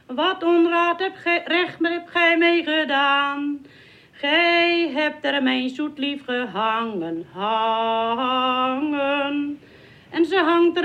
Wat onraad recht hebt gij mee gedaan. Gij hebt er mijn zoet lief gehangen, hangen. En ze hangt er